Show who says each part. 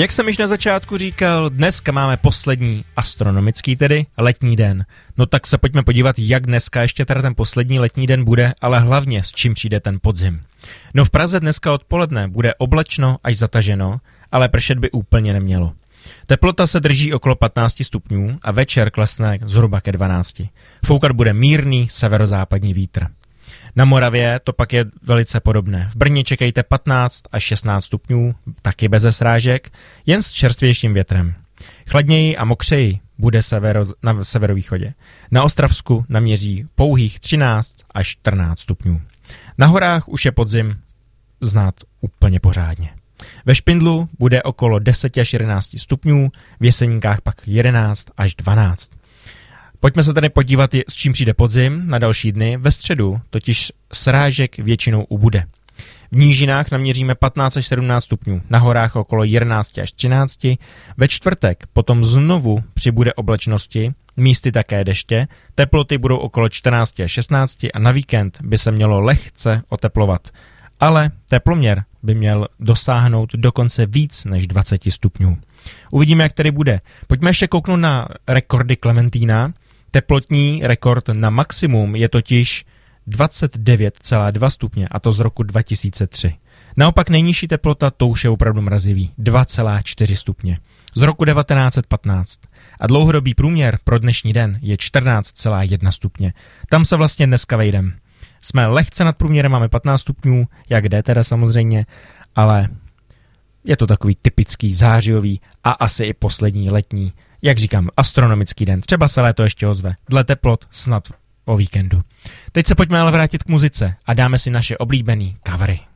Speaker 1: Jak jsem již na začátku říkal, dneska máme poslední astronomický, tedy letní den. No tak se pojďme podívat, jak dneska ještě teda ten poslední letní den bude, ale hlavně s čím přijde ten podzim. No v Praze dneska odpoledne bude oblačno až zataženo, ale pršet by úplně nemělo. Teplota se drží okolo 15 stupňů a večer klesne zhruba ke 12. Foukat bude mírný severozápadní vítr. Na Moravě to pak je velice podobné. V Brně čekejte 15 až 16 stupňů, taky bez srážek, jen s čerstvějším větrem. Chladněji a mokřeji bude na severovýchodě. Na Ostravsku naměří pouhých 13 až 14 stupňů. Na horách už je podzim znát úplně pořádně. Ve Špindlu bude okolo 10 až 11 stupňů, v Jeseníkách pak 11 až 12. Pojďme se tedy podívat, s čím přijde podzim na další dny. Ve středu totiž srážek většinou ubude. V nížinách naměříme 15 až 17 stupňů, na horách okolo 11 až 13. Ve čtvrtek potom znovu přibude oblačnosti, místy také deště, teploty budou okolo 14 až 16 a na víkend by se mělo lehce oteplovat. Ale teploměr by měl dosáhnout dokonce víc než 20 stupňů. Uvidíme, jak tedy bude. Pojďme ještě kouknout na rekordy Klementína. Teplotní rekord na maximum je totiž 29,2 stupně, a to z roku 2003. Naopak nejnižší teplota, to už je opravdu mrazivý, 2,4 stupně. Z roku 1915. A dlouhodobý průměr pro dnešní den je 14,1 stupně. Tam se vlastně dneska vejdem. Jsme lehce nad průměrem, máme 15 stupňů, jak jde teda samozřejmě, ale je to takový typický zářijový a asi i poslední letní, jak říkám, astronomický den. Třeba se léto ještě ozve. Dle teplot snad o víkendu. Teď se pojďme ale vrátit k muzice a dáme si naše oblíbený covery.